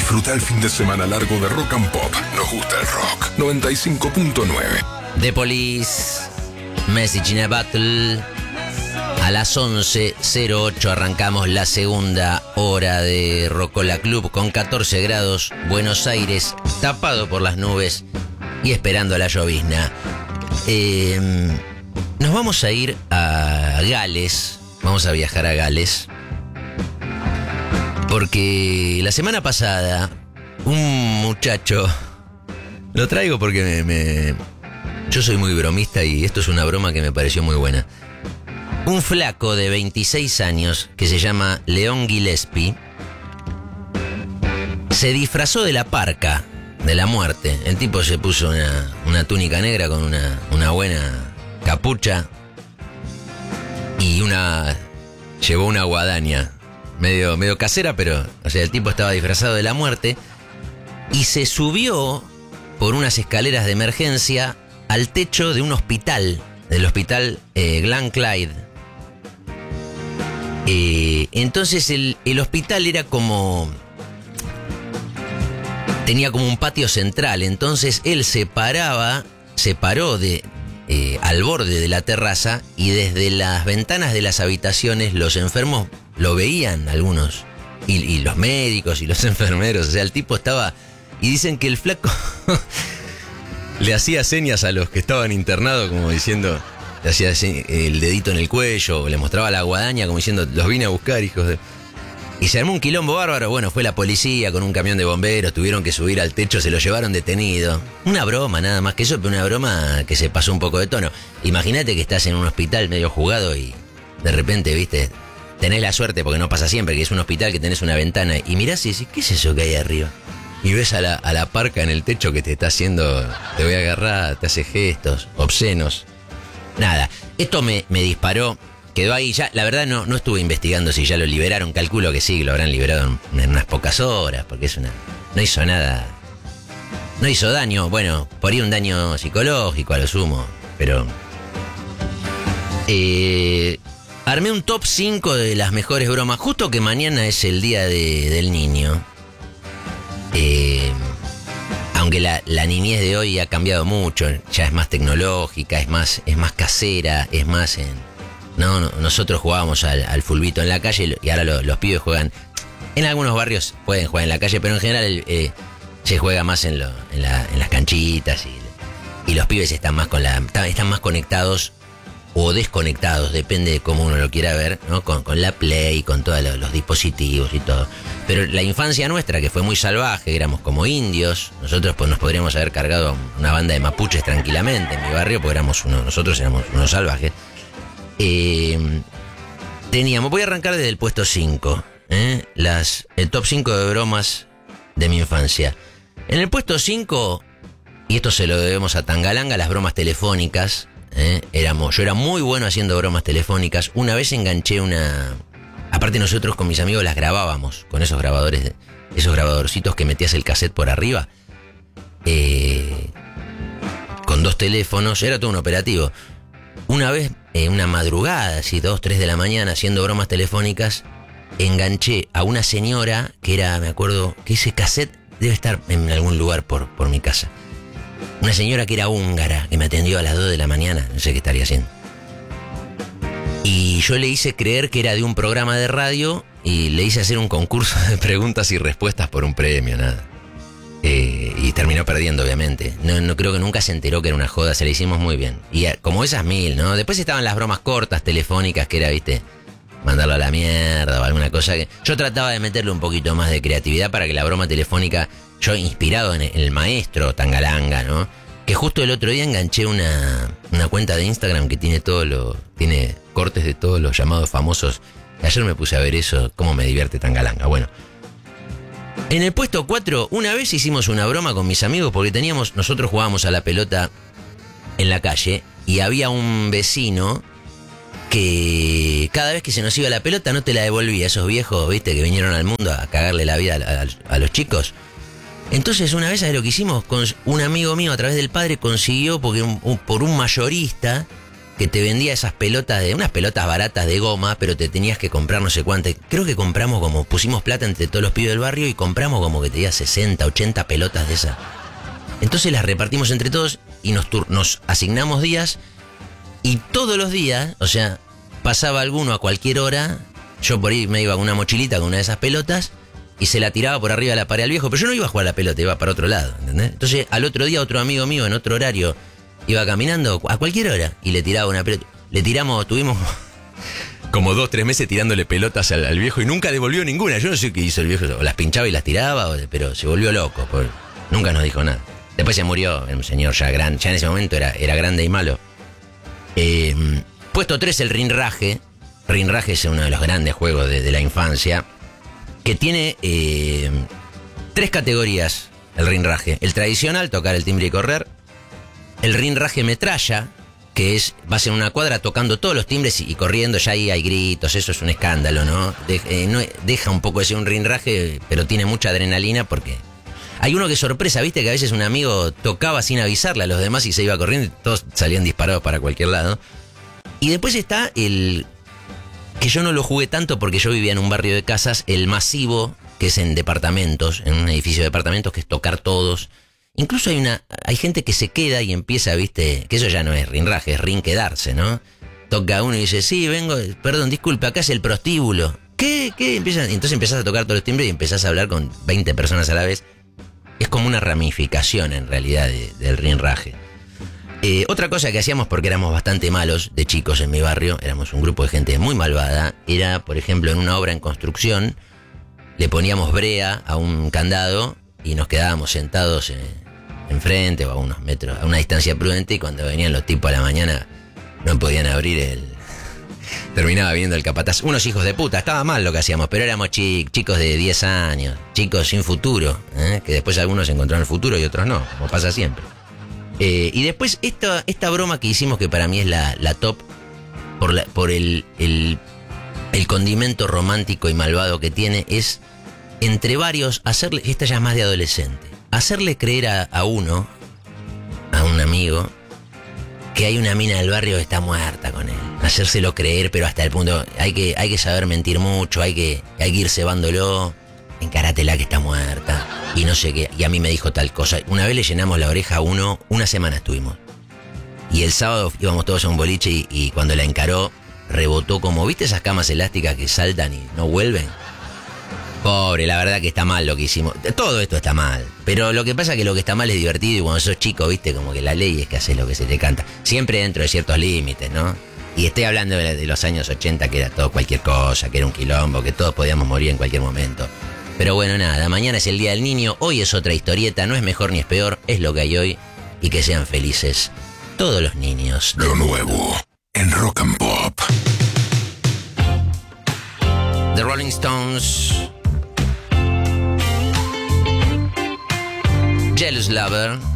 Disfruta el fin de semana largo de Rock and Pop. Nos gusta el rock. 95.9. The Police, Message in a Battle. A las 11:08 arrancamos la segunda hora de Rocola Club con 14 grados, Buenos Aires tapado por las nubes y esperando la llovizna. Nos vamos a ir a Gales, vamos a viajar a Gales, porque la semana pasada un muchacho, lo traigo porque yo soy muy bromista y esto es una broma que me pareció muy buena. Un flaco de 26 años que se llama Leon Gillespie se disfrazó de la parca de la muerte. El tipo se puso una túnica negra con una buena capucha y llevó una guadaña medio casera, pero o sea, el tipo estaba disfrazado de la muerte y se subió por unas escaleras de emergencia al techo de un hospital, del hospital Glen Clyde. Entonces el hospital era tenía como un patio central, entonces él se paró al borde de la terraza y desde las ventanas de las habitaciones los enfermos lo veían algunos, y los médicos y los enfermeros, o sea, el tipo estaba, y dicen que el flaco le hacía señas a los que estaban internados como diciendo, le hacía el dedito en el cuello, le mostraba la guadaña como diciendo, los vine a buscar, hijos de... Y se armó un quilombo bárbaro. Bueno, fue la policía con un camión de bomberos, tuvieron que subir al techo, se lo llevaron detenido. Una broma, nada más que eso, pero una broma que se pasó un poco de tono. Imagínate que estás en un hospital medio jugado y de repente, viste, tenés la suerte, porque no pasa siempre, que es un hospital que tenés una ventana y mirás y decís, ¿qué es eso que hay arriba? Y ves a la parca en el techo que te está haciendo, te voy a agarrar, te hace gestos obscenos. Nada, esto me disparó, quedó ahí ya, la verdad no estuve investigando si ya lo liberaron, calculo que sí, lo habrán liberado en unas pocas horas, porque no hizo nada, no hizo daño, bueno, por ahí un daño psicológico a lo sumo, pero... armé un top 5 de las mejores bromas, justo que mañana es el día del niño. Aunque la niñez de hoy ha cambiado mucho, ya es más tecnológica, es más casera, es más nosotros jugábamos al fulbito en la calle y ahora los pibes juegan, en algunos barrios pueden jugar en la calle, pero en general se juega más en las canchitas y los pibes están más conectados o desconectados, depende de cómo uno lo quiera ver, ¿no? Con la Play, con todos los dispositivos y todo. Pero la infancia nuestra, que fue muy salvaje, éramos como indios, nosotros pues nos podríamos haber cargado una banda de mapuches tranquilamente en mi barrio, porque nosotros éramos unos salvajes. Voy a arrancar desde el puesto 5, el top 5 de bromas de mi infancia. En el puesto 5, y esto se lo debemos a Tangalanga, las bromas telefónicas. Yo era muy bueno haciendo bromas telefónicas. Una vez enganché aparte nosotros con mis amigos las grabábamos con esos grabadores, esos grabadorcitos que metías el cassette por arriba, con 2 teléfonos, era todo un operativo. Una vez, una madrugada, así 2, 3 de la mañana, haciendo bromas telefónicas, enganché a una señora que era, me acuerdo, que ese cassette debe estar en algún lugar por mi casa. Una señora que era húngara, que me atendió a las 2 de la mañana, no sé qué estaría haciendo. Y yo le hice creer que era de un programa de radio y le hice hacer un concurso de preguntas y respuestas por un premio, nada. Y terminó perdiendo, obviamente. No creo que nunca se enteró que era una joda, se la hicimos muy bien. Y como esas 1000, ¿no? Después estaban las bromas cortas, telefónicas, que era, viste, mandarlo a la mierda o alguna cosa que... Yo trataba de meterle un poquito más de creatividad para que la broma telefónica... Yo inspirado en el maestro Tangalanga, ¿no? Que justo el otro día enganché una cuenta de Instagram que tiene tiene cortes de todos los llamados famosos. Ayer me puse a ver eso, cómo me divierte Tangalanga. Bueno, en el puesto 4, una vez hicimos una broma con mis amigos porque nosotros jugábamos a la pelota en la calle y había un vecino que cada vez que se nos iba la pelota no te la devolvía. Esos viejos, viste, que vinieron al mundo a cagarle la vida a los chicos. Entonces una vez, ¿sabes lo que hicimos? Un amigo mío a través del padre consiguió, porque por un mayorista, que te vendía esas pelotas, unas pelotas baratas de goma, pero te tenías que comprar no sé cuántas. Creo que compramos pusimos plata entre todos los pibes del barrio y compramos como que te diga 60, 80 pelotas de esas. Entonces las repartimos entre todos y nos asignamos días y todos los días, o sea, pasaba alguno a cualquier hora, yo por ahí me iba con una mochilita con una de esas pelotas y se la tiraba por arriba de la pared al viejo, pero yo no iba a jugar a la pelota, iba para otro lado, ¿entendés? Entonces al otro día otro amigo mío en otro horario iba caminando a cualquier hora y le tiraba una pelota. Tuvimos como 2-3 meses tirándole pelotas al viejo y nunca devolvió ninguna. Yo no sé qué hizo el viejo, o las pinchaba y las tiraba, pero se volvió loco, nunca nos dijo nada. Después se murió, un señor ya grande, ya en ese momento era grande y malo. Puesto 3, el rinraje. Rinraje es uno de los grandes juegos de la infancia, que tiene 3 categorías el rinraje. El tradicional, tocar el timbre y correr. El rinraje metralla, que vas en una cuadra tocando todos los timbres y corriendo, ya ahí hay gritos, eso es un escándalo, ¿no? Deja un poco de ser un rinraje, pero tiene mucha adrenalina porque hay uno que es sorpresa, viste que a veces un amigo tocaba sin avisarle a los demás y se iba corriendo y todos salían disparados para cualquier lado. Y después está el que yo no lo jugué tanto porque yo vivía en un barrio de casas, el masivo, que es en departamentos, en un edificio de departamentos, que es tocar todos. Incluso hay gente que se queda y empieza, viste, que eso ya no es rinraje, es quedarse, ¿no? Toca uno y dice, sí, vengo, perdón, disculpe, acá es el prostíbulo. ¿Qué? Entonces empezás a tocar todos los timbres y empezás a hablar con 20 personas a la vez. Es como una ramificación, en realidad, del rinraje. Otra cosa que hacíamos, porque éramos bastante malos de chicos en mi barrio, éramos un grupo de gente muy malvada, era, por ejemplo, en una obra en construcción, le poníamos brea a un candado y nos quedábamos sentados enfrente o a unos metros, a una distancia prudente, y cuando venían los tipos a la mañana no podían abrir terminaba viniendo el capataz. Unos hijos de puta, estaba mal lo que hacíamos, pero éramos chicos de 10 años, chicos sin futuro, que después algunos encontraron el futuro y otros no, como pasa siempre. Y después esta broma que hicimos, que para mí es la top, por el condimento romántico y malvado que tiene, es entre varios hacerle, esta ya es más de adolescente, hacerle creer a un amigo, que hay una mina del barrio que está muerta con él. Hacérselo creer, pero hasta el punto, hay que saber mentir mucho, hay que ir cebándolo, encárátela que está muerta, y no sé qué, y a mí me dijo tal cosa. Una vez le llenamos la oreja a uno, una semana estuvimos. Y el sábado íbamos todos a un boliche y cuando la encaró, rebotó como, ¿viste esas camas elásticas que saltan y no vuelven? Pobre, la verdad que está mal lo que hicimos. Todo esto está mal. Pero lo que pasa es que lo que está mal es divertido, y cuando sos chico, viste, como que la ley es que haces lo que se te canta. Siempre dentro de ciertos límites, ¿no? Y estoy hablando de los años 80, que era todo cualquier cosa, que era un quilombo, que todos podíamos morir en cualquier momento. Pero bueno, nada, mañana es el Día del Niño, hoy es otra historieta, no es mejor ni es peor, es lo que hay hoy, y que sean felices todos los niños. Lo nuevo en Rock and Pop. The Rolling Stones, Jealous Lover.